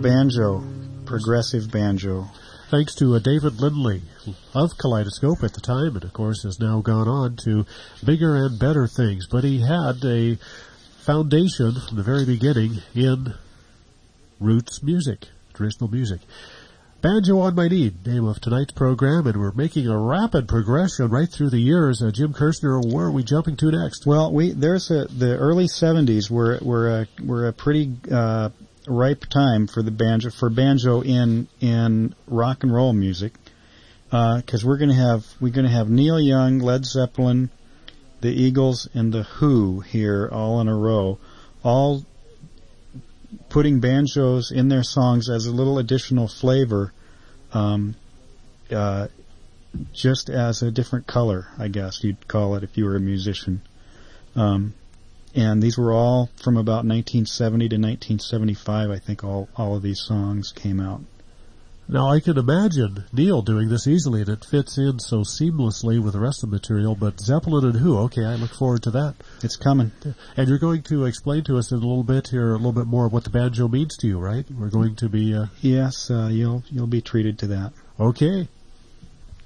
banjo, progressive banjo. Thanks to David Lindley of Kaleidoscope at the time, and of course has now gone on to bigger and better things. But he had a foundation from the very beginning in roots music, traditional music. Banjo on My Knee, name of tonight's program, and we're making a rapid progression right through the years. Jim Kirshner, where are we jumping to next? Well, the early 70s were a pretty ripe time for banjo in rock and roll music, because we're gonna have Neil Young, Led Zeppelin, the Eagles, and the Who here all in a row, all putting banjos in their songs as a little additional flavor, just as a different color, I guess you'd call it if you were a musician. And these were all from about 1970 to 1975, I think all of these songs came out. Now, I can imagine Neil doing this easily, and it fits in so seamlessly with the rest of the material, but Zeppelin and Who, okay, I look forward to that. It's coming. And you're going to explain to us in a little bit more of what the banjo means to you, right? We're going to be... Yes, you'll be treated to that. Okay.